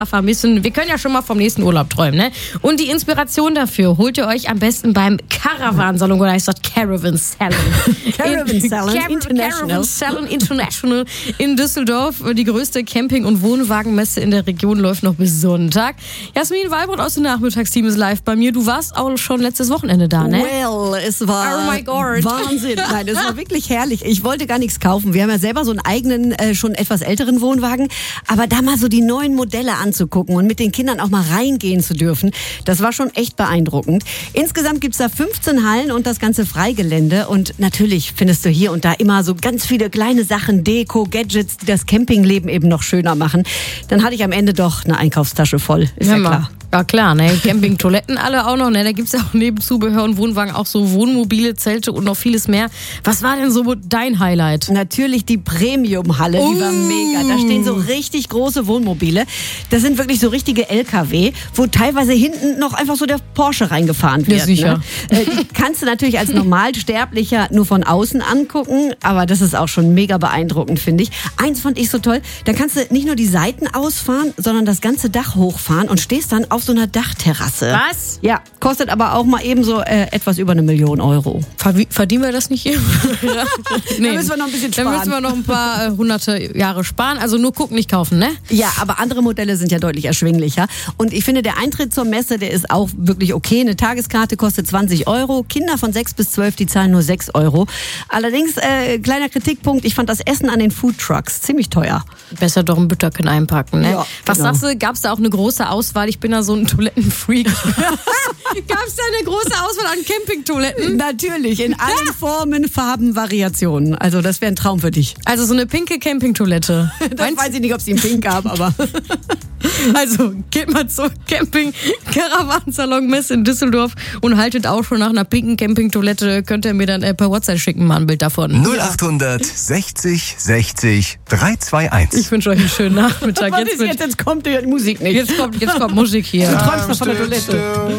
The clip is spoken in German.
vermissen. Wir können ja schon mal vom nächsten Urlaub träumen, ne? Und die Inspiration dafür holt ihr euch am besten beim Caravan-Salon, oder heißt das Caravan Salon? Caravan Salon International in Düsseldorf. Die größte Camping- und Wohnwagenmesse in der Region läuft noch bis Sonntag. Jasmin Walbrot aus dem Nachmittagsteam ist live bei mir. Du warst auch schon letztes Wochenende da, ne? Well, es war Wahnsinn. Nein, es war wirklich herrlich. Ich wollte gar nichts kaufen. Wir haben ja selber so einen eigenen, schon etwas älteren Wohnwagen. Aber da mal so die neuen Modelle anzugucken und mit den Kindern auch mal reingehen zu dürfen, das war schon echt beeindruckend. Insgesamt gibt's da 15 Hallen und das ganze Freigelände. Und natürlich findest du hier und da immer so ganz viele kleine Sachen, Deko, Gadgets, die das Campingleben eben noch schöner machen. Dann hatte ich am Ende doch eine Einkaufstasche voll. Ist ja klar. Ja klar, ne? Campingtoiletten alle auch noch, ne? Da gibt's ja auch neben Zubehör und Wohnwagen auch so Wohnmobile, Zelte und noch vieles mehr. Was war denn so dein Highlight? Natürlich die Premium-Halle, die war mega. Da stehen so richtig große Wohnmobile. Das sind wirklich so richtige LKW, wo teilweise hinten noch einfach so der Porsche reingefahren wird. Ja, sicher. Ne? Die kannst du natürlich als Normalsterblicher nur von außen angucken, aber das ist auch schon mega beeindruckend, finde ich. Eins fand ich so toll, da kannst du nicht nur die Seiten ausfahren, sondern das ganze Dach hochfahren und stehst dann auf so einer Dachterrasse. Was? Ja, kostet aber auch mal eben so etwas über 1 Million Euro. Verdienen wir das nicht hier? Nee, da müssen wir noch ein bisschen sparen. Da müssen wir noch ein paar hunderte Jahre sparen. Also nur gucken, nicht kaufen, ne? Ja, aber andere Modelle sind ja deutlich erschwinglicher. Und ich finde, der Eintritt zur Messe, der ist auch wirklich okay. Eine Tageskarte kostet 20 Euro. Kinder von 6 bis 12, die zahlen nur 6 Euro. Allerdings, kleiner Kritikpunkt, ich fand das Essen an den Foodtrucks ziemlich teuer. Besser doch ein Bütterchen einpacken, ne? Ja, Was genau. sagst du, gab's da auch eine große Auswahl? Ich bin da so ein Toilettenfreak. Gab's da eine große Auswahl an Campingtoiletten? Natürlich, in allen Formen, Farben, Variationen. Also das wäre ein Traum für dich. Also so eine pinke Campingtoilette. Das weiß ich nicht, ob es die in Pink gab, aber... Also geht mal zur Camping-Caravan-Salon-Messe in Düsseldorf und haltet auch schon nach einer pinken Campingtoilette. Könnt ihr mir dann per WhatsApp schicken, mal ein Bild davon. 0800 60 60 321. Ich wünsche euch einen schönen Nachmittag. Jetzt kommt die Musik nicht. Jetzt kommt Musik hier. Du träumst noch von der Toilette.